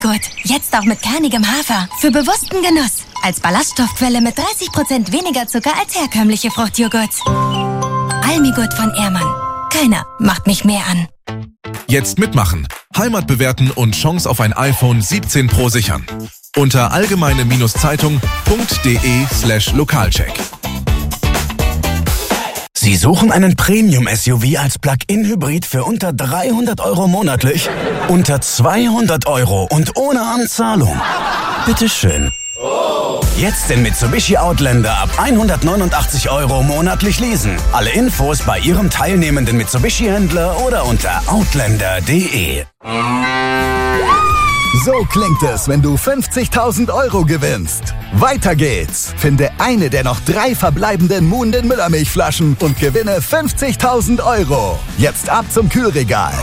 Gut, jetzt auch mit kernigem Hafer. Für bewussten Genuss. Als Ballaststoffquelle mit 30% weniger Zucker als herkömmliche Fruchtjoghurts. Almigut von Ehrmann. Keiner macht mich mehr an. Jetzt mitmachen. Heimat bewerten und Chance auf ein iPhone 17 Pro sichern. Unter allgemeine-zeitung.de/Lokalcheck. Sie suchen einen Premium-SUV als Plug-in-Hybrid für unter 300 € monatlich? Unter 200 € und ohne Anzahlung? Bitteschön. Jetzt den Mitsubishi Outlander ab 189 € monatlich leasen. Alle Infos bei Ihrem teilnehmenden Mitsubishi-Händler oder unter outlander.de. So klingt es, wenn du 50.000 € gewinnst. Weiter geht's. Finde eine der noch 3 verbleibenden Muhnden Müllermilchflaschen und gewinne 50.000 €. Jetzt ab zum Kühlregal.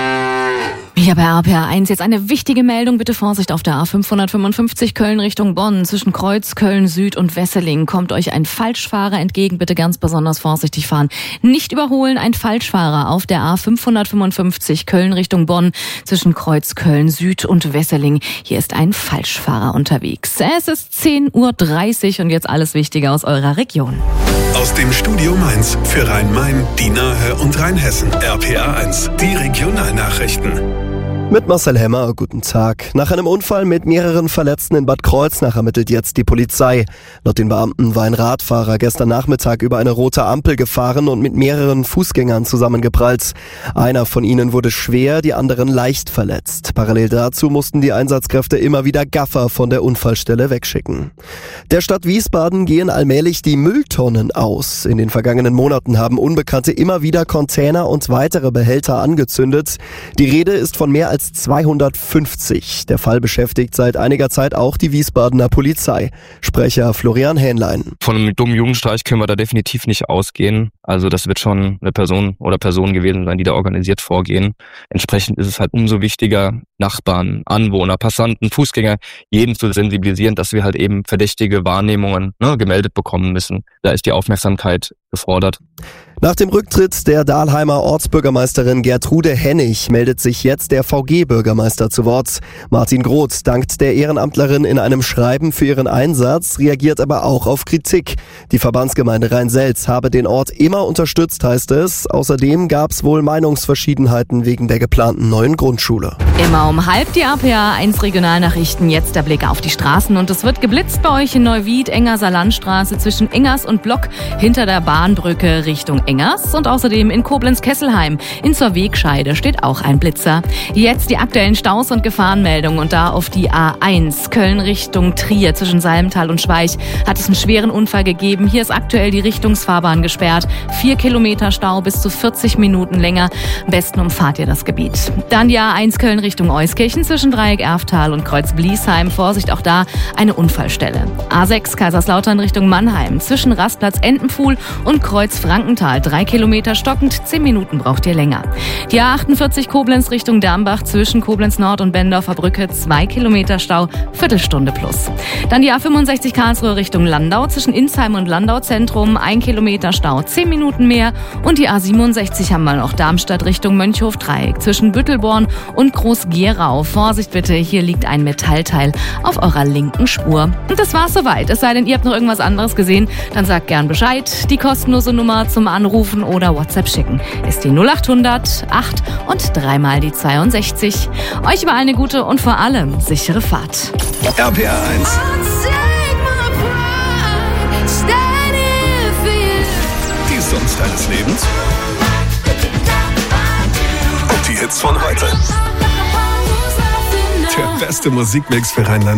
Ja, bei RPR1 jetzt eine wichtige Meldung. Bitte Vorsicht auf der A555 Köln Richtung Bonn. Zwischen Kreuz, Köln Süd und Wesseling kommt euch ein Falschfahrer entgegen. Bitte ganz besonders vorsichtig fahren. Nicht überholen, ein Falschfahrer auf der A555 Köln Richtung Bonn. Zwischen Kreuz, Köln Süd und Wesseling. Hier ist ein Falschfahrer unterwegs. Es ist 10:30 Uhr und jetzt alles Wichtige aus eurer Region. Aus dem Studio Mainz für Rhein-Main, die Nahe und Rheinhessen. RPR1, die Regionalnachrichten. Mit Marcel Hemmer, guten Tag. Nach einem Unfall mit mehreren Verletzten in Bad Kreuznach ermittelt jetzt die Polizei. Laut den Beamten war ein Radfahrer gestern Nachmittag über eine rote Ampel gefahren und mit mehreren Fußgängern zusammengeprallt. Einer von ihnen wurde schwer, die anderen leicht verletzt. Parallel dazu mussten die Einsatzkräfte immer wieder Gaffer von der Unfallstelle wegschicken. Der Stadt Wiesbaden gehen allmählich die Mülltonnen aus. In den vergangenen Monaten haben Unbekannte immer wieder Container und weitere Behälter angezündet. Die Rede ist von mehr als 250. Der Fall beschäftigt seit einiger Zeit auch die Wiesbadener Polizei. Sprecher Florian Hähnlein. Von einem dummen Jugendstreich können wir da definitiv nicht ausgehen. Also das wird schon eine Person oder Personen gewesen sein, die da organisiert vorgehen. Entsprechend ist es halt umso wichtiger, Nachbarn, Anwohner, Passanten, Fußgänger, jeden zu sensibilisieren, dass wir halt eben verdächtige Wahrnehmungen gemeldet bekommen müssen. Da ist die Aufmerksamkeit gefordert. Nach dem Rücktritt der Dahlheimer Ortsbürgermeisterin Gertrude Hennig meldet sich jetzt der VG-Bürgermeister zu Wort. Martin Groth dankt der Ehrenamtlerin in einem Schreiben für ihren Einsatz, reagiert aber auch auf Kritik. Die Verbandsgemeinde Rhein-Selz habe den Ort immer unterstützt, heißt es. Außerdem gab es wohl Meinungsverschiedenheiten wegen der geplanten neuen Grundschule. Immer um halb die RPR1 Regionalnachrichten. Jetzt der Blick auf die Straßen und es wird geblitzt bei euch in Neuwied, Engerser Landstraße zwischen Engers und Block hinter der Bahnbrücke Richtung Engers und außerdem in Koblenz-Kesselheim. In zur Wegscheide steht auch ein Blitzer. Jetzt die aktuellen Staus und Gefahrenmeldungen und da auf die A1 Köln Richtung Trier zwischen Salmtal und Schweich hat es einen schweren Unfall gegeben. Hier ist aktuell die Richtungsfahrbahn gesperrt. 4 Kilometer Stau bis zu 40 Minuten länger. Am besten umfahrt ihr das Gebiet. Dann die A1 Köln Richtung Euskirchen zwischen Dreieck Erftal und Kreuz Bliesheim. Vorsicht, auch da eine Unfallstelle. A6 Kaiserslautern Richtung Mannheim zwischen Rastplatz Entenpfuhl und Kreuz Frankenthal. 3 Kilometer stockend, 10 Minuten braucht ihr länger. Die A48 Koblenz Richtung Dambach zwischen Koblenz Nord und Bendorfer Brücke. 2 Kilometer Stau, Viertelstunde plus. Dann die A65 Karlsruhe Richtung Landau zwischen Insheim und Landau Zentrum. 1 Kilometer Stau, 10 Minuten mehr. Und die A67 haben wir noch Darmstadt Richtung Mönchhof-Dreieck zwischen Büttelborn und Groß-Gerau. Vorsicht bitte, hier liegt ein Metallteil auf eurer linken Spur. Und das war's soweit. Es sei denn, ihr habt noch irgendwas anderes gesehen, dann sagt gern Bescheid. Die kostenlose Nummer zum Anrufen oder WhatsApp schicken ist die 0800 8 und 3 mal die 62. Euch überall eine gute und vor allem sichere Fahrt. RPR1. Die Songs deines Lebens. Und die Hits von heute. Der beste Musikmix für Rheinland.